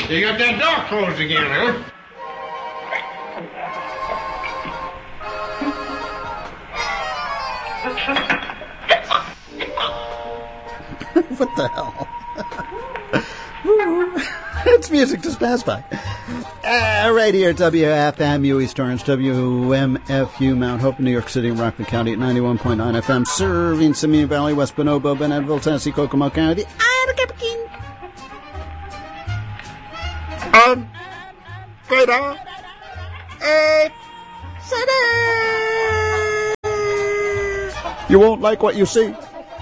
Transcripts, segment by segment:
You got that door closed again, huh? What the hell? It's music to spaz by. Right here at WFMU East Orange, WMFU Mount Hope, New York City, and Rockland County at 91.9 FM, serving Simeon Valley, West Bonobo, Bennetville, Tennessee, Kokomo County, Greater City. You won't like what you see.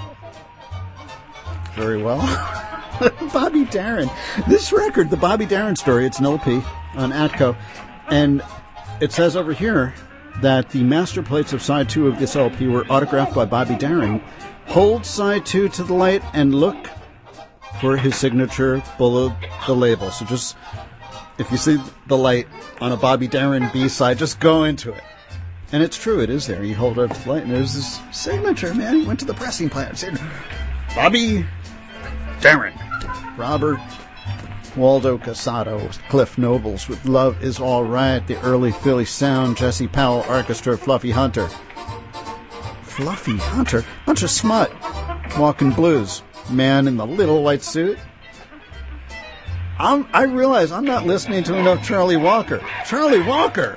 Very well. Bobby Darin. This record, the Bobby Darin story, it's an LP on Atco. And it says over here that the master plates of side 2 of this LP were autographed by Bobby Darin. Hold side 2 to the light and look for his signature below the label. So just, if you see the light on a Bobby Darin B-side, just go into it. And it's true, it is there. You hold up the light and there's his signature, man. He went to the pressing plant and said, Bobby Darin. Robert Waldo Casado, Cliff Nobles with Love Is All Right, the early Philly Sound, Jesse Powell Orchestra, Fluffy Hunter. Fluffy Hunter? Bunch of smut. Walking Blues. Man in the little white suit. I realize I'm not listening to enough Charlie Walker. Charlie Walker!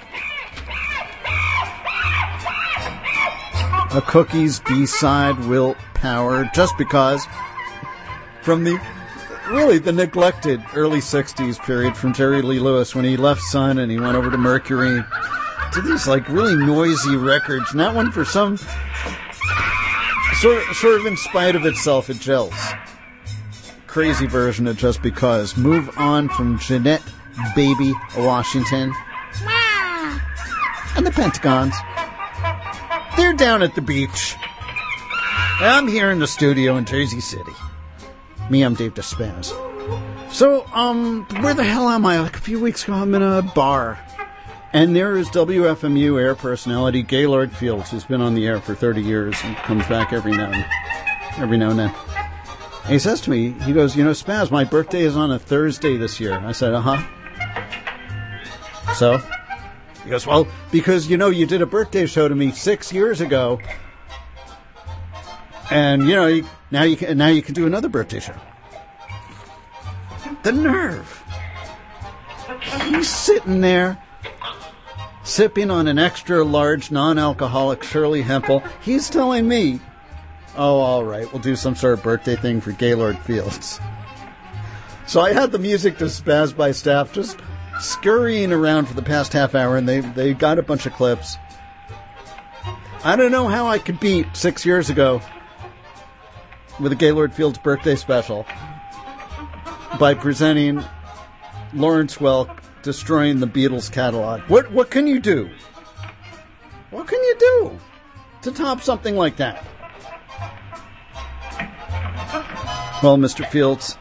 A Cookies B-side, Willpower, just because from the neglected early 60s period from Jerry Lee Lewis when he left Sun and he went over to Mercury to these like really noisy records. And that one for some sort of in spite of itself, it gels. Crazy version of Just Because. Move on from Jeanette Baby Washington and the Pentagons. They're down at the beach. I'm here in the studio in Jersey City. Me, I'm Dave Despaz. So, where the hell am I? Like a few weeks ago, I'm in a bar. And there is WFMU air personality Gaylord Fields, who's been on the air for 30 years and comes back every now and then. And he says to me, he goes, Spaz, my birthday is on a Thursday this year. I said, uh-huh. So? He goes, well, because, you did a birthday show to me 6 years ago. And, now you can do another birthday show. The nerve. He's sitting there, sipping on an extra large non-alcoholic Shirley Hempel. He's telling me, oh, all right, we'll do some sort of birthday thing for Gaylord Fields. So I had the music to spaz by staff just scurrying around for the past half hour, and they got a bunch of clips. I don't know how I could beat 6 years ago with a Gaylord Fields birthday special by presenting Lawrence Welk destroying the Beatles catalog. What can you do? What can you do to top something like that? Well, Mr. Fields,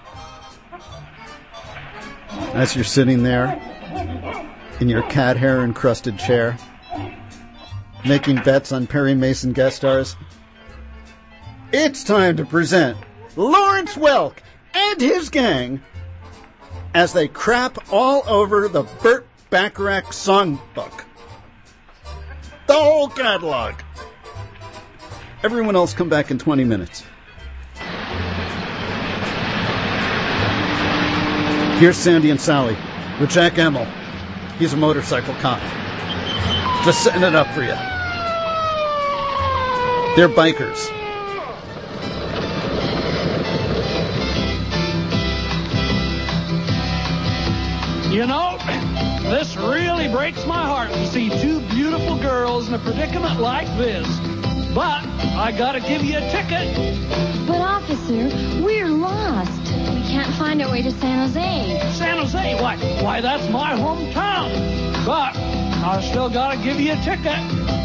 as you're sitting there in your cat hair encrusted chair, making bets on Perry Mason guest stars, it's time to present Lawrence Welk and his gang as they crap all over the Burt Bacharach songbook. The whole catalog. Everyone else come back in 20 minutes. Here's Sandy and Sally with Jack Emmel. He's a motorcycle cop. Just setting it up for you. They're bikers. This really breaks my heart to see two beautiful girls in a predicament like this. But I gotta give you a ticket. But, officer, we're lost. We can't find our way to San Jose. San Jose? Why, that's my hometown. But I still gotta give you a ticket.